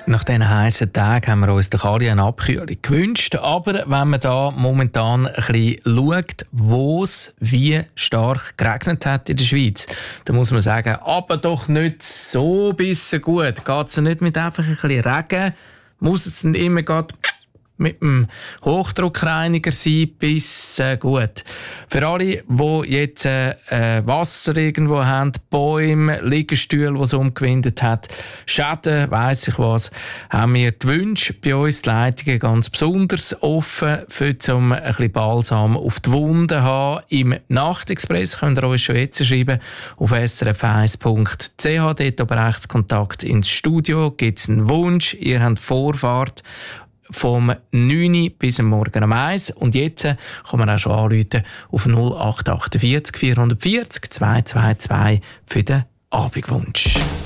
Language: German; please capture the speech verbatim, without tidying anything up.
Nach diesen heissen Tagen haben wir uns doch alle eine Abkühlung gewünscht. Aber wenn man da momentan ein bisschen schaut, wo es wie stark geregnet hat in der Schweiz, dann muss man sagen, aber doch nicht so bisschen gut. Geht es nicht mit einfach ein bisschen Regen? Muss es nicht immer gerade mit dem Hochdruckreiniger sein, bis äh, gut. Für alle, die jetzt äh, Wasser irgendwo haben, Bäume, Liegestühle, die es umgewindet hat, Schäden, weiss ich was, haben wir die Wünsche bei uns, die Leitungen ganz besonders offen, für zum ein bisschen Balsam auf die Wunden zu haben. Im Nachtexpress könnt ihr uns schon jetzt schreiben, auf s r f eins punkt c h, dort aber rechts Kontakt ins Studio, gibt es einen Wunsch, ihr habt Vorfahrt, vom neun bis am Morgen um eins. Und jetzt kann man auch schon anrufen auf null acht acht vier vier vier null zwei zwei zwei für den Abendwunsch.